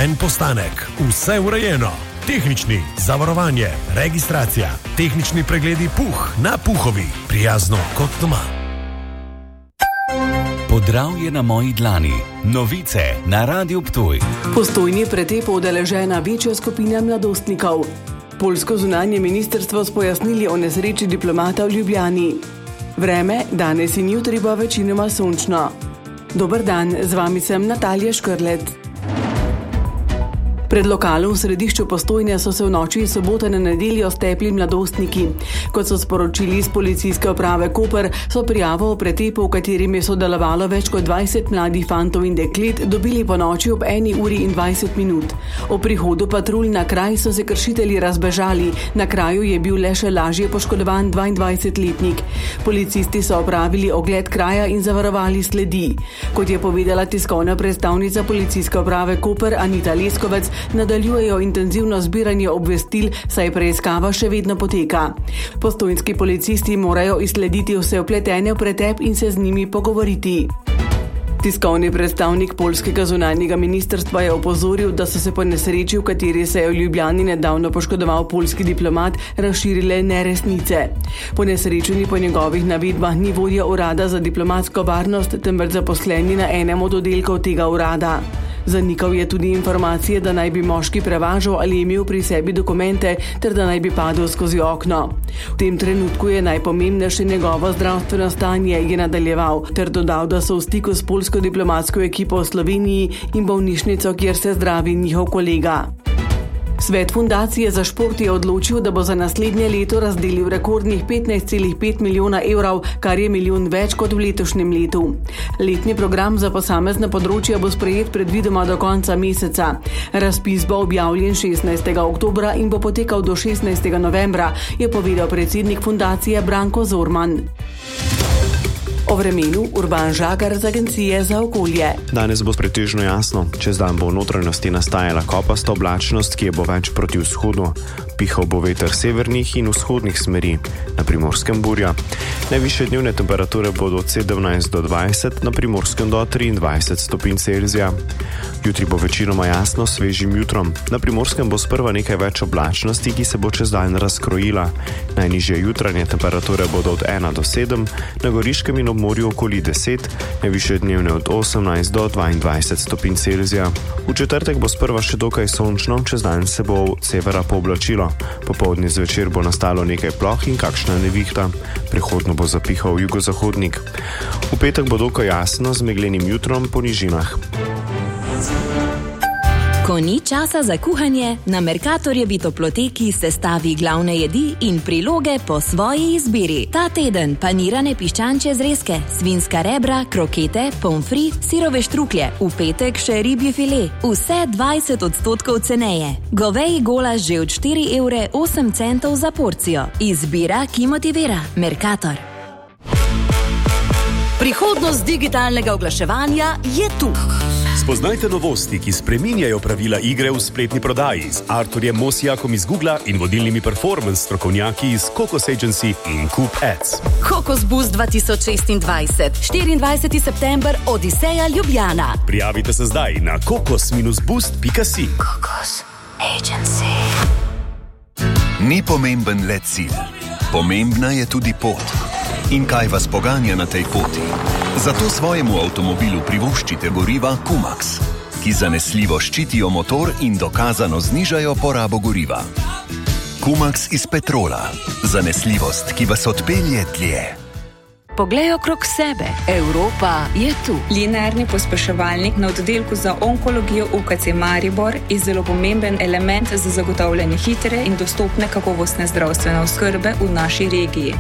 en postanek, vse urejeno. Tehnični, zavarovanje, registracija, tehnični pregledi Puh na Puhovi, prijazno kot doma. Podravje na moji dlani. Novice na Radiu Ptuj. Postojni pretep udeležena večja skupina mladostnikov. Poljsko zunanje ministrstvo spojasnili o nesreči diplomata v Ljubljani. Vreme, danes in jutri bo večinoma sončno. Dober dan, z vami sem Natalija Škrlet. Pred lokalom v središču Postojne so se v noči sobota na nedeljo stepli mladostniki. Kot so sporočili iz policijske uprave Koper, so prijavo o pretepu, v katerem je sodelovalo več kot 20 mladih fantov in deklet, dobili po noči ob 1:20. O prihodu patrulj na kraj so se kršitelji razbežali. Na kraju je bil le še lažje poškodovan 22-letnik. Policisti so opravili ogled kraja in zavarovali sledi. Kot je povedala tiskovna predstavnica policijske uprave Koper Anita Leskovec, nadaljujejo intenzivno zbiranje obvestil, saj preiskava še vedno poteka. Postojnski policisti morajo izslediti vse vpletene v pretep in se z njimi pogovoriti. Tiskovni predstavnik poljskega zunanjega ministrstva je opozoril, da so se po nesreči, v kateri se je v Ljubljani nedavno poškodoval poljski diplomat, razširile neresnice. Po nesrečeni po njegovih navedbah ni vodja urada za diplomatsko varnost, temveč zaposleni na enem od oddelkov tega urada. Zanikal je tudi informacije, da naj bi moški prevažal ali imel pri sebi dokumente, ter da naj bi padel skozi okno. V tem trenutku je najpomembnejše njegovo zdravstveno stanje, je nadaljeval, ter dodal, da so v stiku s poljsko diplomatsko ekipo v Sloveniji in bolnišnico, kjer se zdravi njihov kolega. Svet fundacije za šport je odločil, da bo za naslednje leto razdelil rekordnih 15,5 milijona evrov, kar je milijon več kot v letošnjem letu. Letni program za posamezna področja bo sprejet predvidoma do konca meseca. Razpis bo objavljen 16. oktobra in bo potekal do 16. novembra, je povedal predsednik fundacije Branko Zorman. O vremenu Urban Žagar z Agencije za okolje. Danes bo pretežno jasno. Čez dan bo v notranjosti nastajala kopasta oblačnost, ki je bo več proti vzhodu. Pihal bo veter severnih in vzhodnih smeri, na Primorskem burja. Najvišje dnevne temperature bodo od 17 do 20, na Primorskem do 23 stopinj Celzija. Jutri bo večinoma jasno s svežim jutrom. Na Primorskem bo sprva nekaj več oblačnosti, ki se bo čez dan razkrojila. Najnižje jutranje temperature bodo od 1 do 7, na Goriškem in ob morju okoli 10, najvišje dnevne od 18 do 22 stopinj Celzija. V četrtek bo sprva še dokaj sončno, čez dan se bo od severa pooblačilo. Popoldne zvečer bo nastalo nekaj ploh in kakšna nevihta. Prehodno bo zapihal jugozahodnik. V petek bo dokaj jasno z meglenim jutrom po nižinah. Ko ni časa za kuhanje, na Mercatorjevi toploteki sestavi glavne jedi in priloge po svoji izbiri. Ta teden panirane piščančje zrezke, svinjska rebra, krokete, pomfri, sirove štruklje, v petek še ribji file, vse 20% ceneje. Goveji golaž že od 4,08 € za porcijo. Izbira, ki motivira. Mercator. Prihodnost digitalnega oglaševanja je tu. Spoznajte novosti, ki spreminjajo pravila igre v spletni prodaji z Arturjem Mosijakom iz Googla in vodilnimi performance strokovnjaki iz Kokos Agency in Coop Ads. Kokos Boost 2026, 24. september, Odiseja Ljubljana. Prijavite se zdaj na kokos-boost.si. Kokos Agency. Ni pomemben le cilj, pomembna je tudi pot. In kaj vas poganja na tej poti? Zato svojemu avtomobilu privoščite goriva Kumax, ki zanesljivo ščitijo motor in dokazano znižajo porabo goriva. Kumax iz petrola. Zanesljivost, ki vas odpelje dlje. Poglej okrog sebe. Evropa je tu. Linearni pospeševalnik na oddelku za onkologijo UKC Maribor je zelo pomemben element za zagotavljanje hitre in dostopne kakovostne zdravstvene oskrbe v naši regiji.